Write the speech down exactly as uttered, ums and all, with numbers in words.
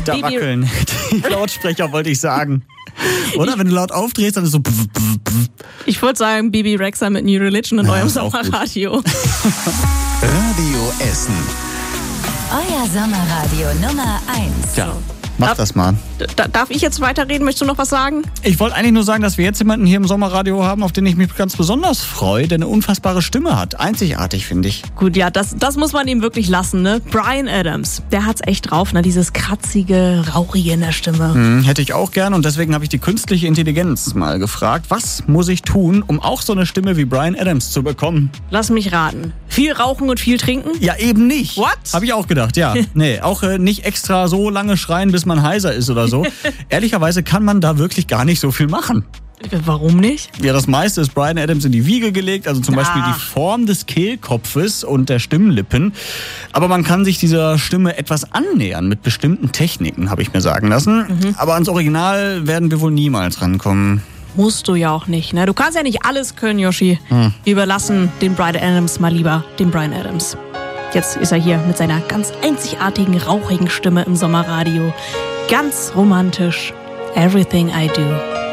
Da Bibi wackeln die Lautsprecher, wollte ich sagen. Oder? Ich, wenn du laut aufdrehst, dann ist so... Pf, pf, pf. Ich würde sagen, Bibi Rexha mit New Religion in Ja, eurem ist auch gut. Sommerradio. Radio Essen. Euer Sommerradio Nummer eins. Ja, mach Darf- das mal. Da, darf ich jetzt weiterreden? Möchtest du noch was sagen? Ich wollte eigentlich nur sagen, dass wir jetzt jemanden hier im Sommerradio haben, auf den ich mich ganz besonders freue, der eine unfassbare Stimme hat. Einzigartig, finde ich. Gut, ja, das, das muss man ihm wirklich lassen, ne? Bryan Adams, der hat's echt drauf, ne? Dieses kratzige, rauchige in der Stimme. Hm, hätte ich auch gern und deswegen habe ich die künstliche Intelligenz mal gefragt, was muss ich tun, um auch so eine Stimme wie Bryan Adams zu bekommen? Lass mich raten. Viel rauchen und viel trinken? Ja, eben nicht. What? Habe ich auch gedacht, ja. Nee, auch äh, nicht extra so lange schreien, bis man heiser ist oder so. Ehrlicherweise kann man da wirklich gar nicht so viel machen. Warum nicht? Ja, das meiste ist Bryan Adams in die Wiege gelegt, also zum Ah. Beispiel die Form des Kehlkopfes und der Stimmlippen. Aber man kann sich dieser Stimme etwas annähern mit bestimmten Techniken, habe ich mir sagen lassen. Mhm. Aber ans Original werden wir wohl niemals rankommen. Musst du ja auch nicht, ne? Du kannst ja nicht alles können, Yoshi. Hm. Wir überlassen den Bryan Adams mal lieber dem Bryan Adams. Jetzt ist er hier mit seiner ganz einzigartigen, rauchigen Stimme im Sommerradio. Ganz romantisch. Everything I Do.